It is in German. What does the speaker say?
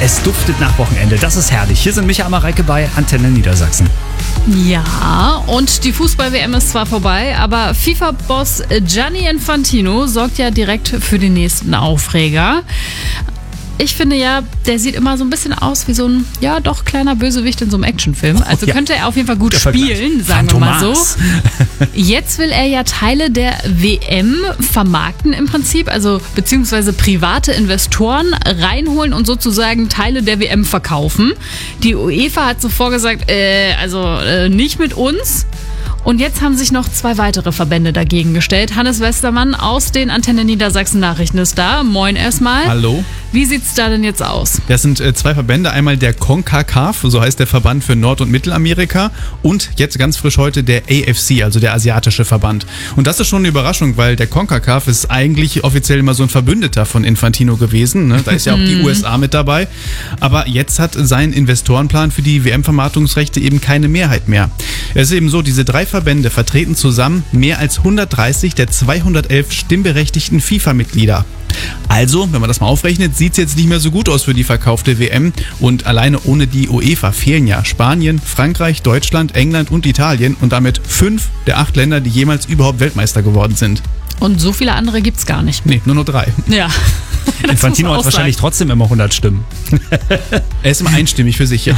Es duftet nach Wochenende. Das ist herrlich. Hier sind Micha und Mareike bei Antenne Niedersachsen. Ja, und die Fußball-WM ist zwar vorbei, aber FIFA-Boss Gianni Infantino sorgt ja direkt für den nächsten Aufreger. Ich finde ja, der sieht immer so ein bisschen aus wie so ein, ja doch, kleiner Bösewicht in so einem Actionfilm. Also könnte er auf jeden Fall gut spielen, sagen wir mal so. Jetzt will er ja Teile der WM vermarkten im Prinzip, also beziehungsweise private Investoren reinholen und sozusagen Teile der WM verkaufen. Die UEFA hat zuvor gesagt, nicht mit uns. Und jetzt haben sich noch 2 weitere Verbände dagegen gestellt. Hannes Westermann aus den Antenne Niedersachsen Nachrichten ist da. Moin erstmal. Hallo. Wie sieht's da denn jetzt aus? Das sind 2 Verbände. Einmal der CONCACAF, so heißt der Verband für Nord- und Mittelamerika. Und jetzt ganz frisch heute der AFC, also der asiatische Verband. Und das ist schon eine Überraschung, weil der CONCACAF ist eigentlich offiziell immer so ein Verbündeter von Infantino gewesen. Ne? Da ist ja auch die USA mit dabei. Aber jetzt hat sein Investorenplan für die WM-Vermarktungsrechte eben keine Mehrheit mehr. Es ist eben so, diese 3 Verbände vertreten zusammen mehr als 130 der 211 stimmberechtigten FIFA-Mitglieder. Also, wenn man das mal aufrechnet, sieht es jetzt nicht mehr so gut aus für die verkaufte WM. Und alleine ohne die UEFA fehlen ja Spanien, Frankreich, Deutschland, England und Italien und damit 5 der 8 Länder, die jemals überhaupt Weltmeister geworden sind. Und so viele andere gibt's gar nicht. Nee, nur noch 3. Ja. Infantino hat wahrscheinlich trotzdem immer 100 Stimmen. Er ist immer einstimmig für sich, ja.